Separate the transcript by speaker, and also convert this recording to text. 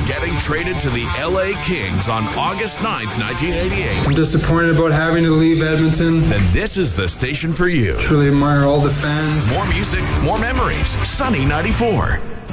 Speaker 1: getting traded to the LA Kings on August 9th, 1988.
Speaker 2: I'm disappointed about having to leave Edmonton.
Speaker 1: Then this is the station for you.
Speaker 2: Truly admire all the fans.
Speaker 1: More music, more memories. Sunny 94.